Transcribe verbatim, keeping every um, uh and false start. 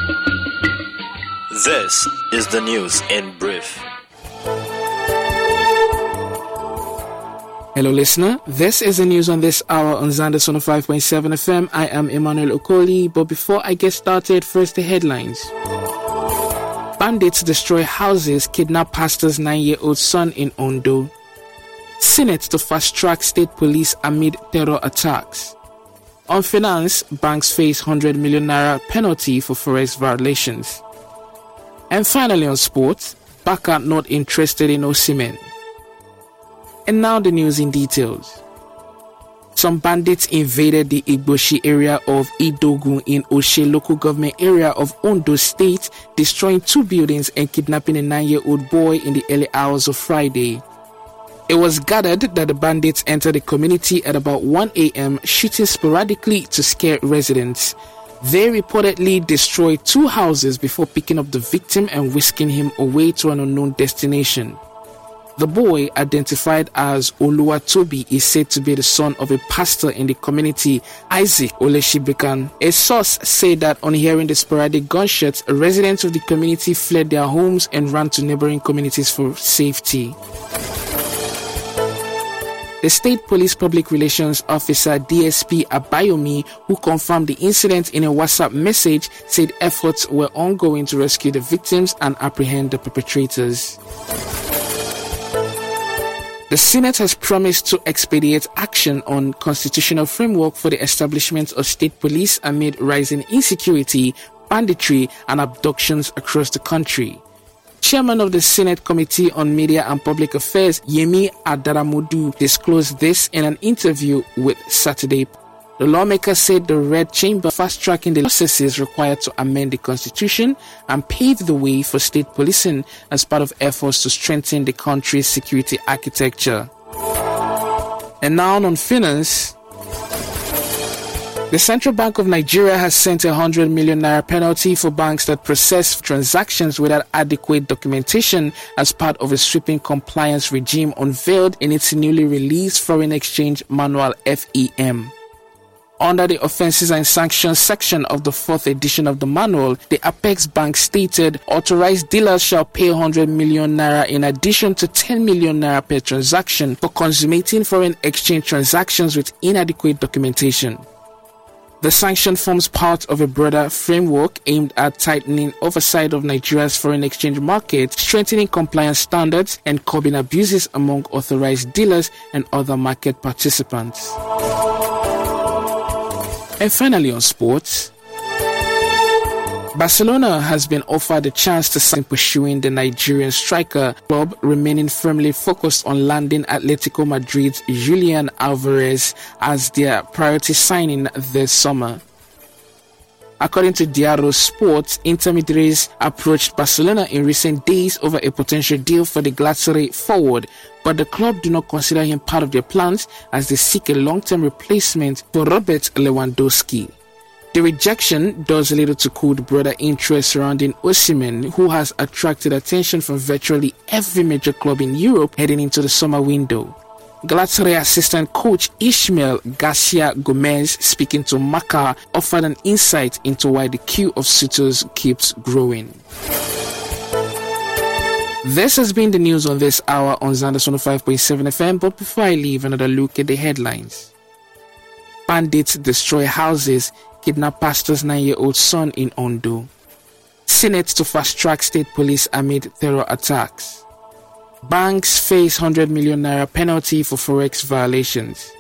This is the news in brief. Hello listener, this is the news on this hour on Zanders one oh five point seven F M. I am Emmanuel Okoli, but before I get started, first the headlines. Bandits destroy houses, kidnap pastor's nine-year-old son in Ondo. Senate to fast-track state police amid terror attacks. On finance, banks face one hundred million naira penalty for forex violations. And finally on sports, Barca not interested in Osimhen. And now the news in details. Some bandits invaded the Igboshi area of Idogun in Oshe local government area of Ondo State, destroying two buildings and kidnapping a nine-year-old boy in the early hours of Friday. It was gathered that the bandits entered the community at about one a.m., shooting sporadically to scare residents. They reportedly destroyed two houses before picking up the victim and whisking him away to an unknown destination. The boy, identified as Oluwatobi, is said to be the son of a pastor in the community, Isaac Oleshibekan. A source said that on hearing the sporadic gunshots, residents of the community fled their homes and ran to neighboring communities for safety. The State Police Public Relations Officer D S P Abayomi, who confirmed the incident in a WhatsApp message, said efforts were ongoing to rescue the victims and apprehend the perpetrators. The Senate has promised to expedite action on constitutional framework for the establishment of state police amid rising insecurity, banditry, and abductions across the country. Chairman of the Senate Committee on Media and Public Affairs, Yemi Adaramodu, disclosed this in an interview with Saturday. The lawmaker said the Red Chamber fast-tracking the processes required to amend the constitution and pave the way for state policing as part of efforts to strengthen the country's security architecture. And now on finance, the Central Bank of Nigeria has sent a one hundred million naira penalty for banks that process transactions without adequate documentation as part of a sweeping compliance regime unveiled in its newly released Foreign Exchange Manual F E M. Under the Offences and Sanctions section of the fourth edition of the manual, the Apex Bank stated authorized dealers shall pay one hundred million naira in addition to ten million naira per transaction for consummating foreign exchange transactions with inadequate documentation. The sanction forms part of a broader framework aimed at tightening oversight of Nigeria's foreign exchange market, strengthening compliance standards, and curbing abuses among authorized dealers and other market participants. And finally on sports, Barcelona has been offered a chance to sign pursuing the Nigerian striker, club remaining firmly focused on landing Atletico Madrid's Julian Alvarez as their priority signing this summer. According to Diario Sports, intermediaries approached Barcelona in recent days over a potential deal for the Galatasaray forward, but the club do not consider him part of their plans as they seek a long-term replacement for Robert Lewandowski. The rejection does little to cool the broader interest surrounding Osimhen, who has attracted attention from virtually every major club in Europe heading into the summer window. Galatasaray assistant coach Ishmael Garcia Gomez, speaking to Marca, offered an insight into why the queue of suitors keeps growing. This has been the news on this hour on Zanders one oh five point seven F M, but before I leave, another look at the headlines. Bandits destroy houses, kidnap pastor's nine-year-old son in Ondo. Senate to fast-track state police amid terror attacks. Banks face one hundred million naira penalty for forex violations.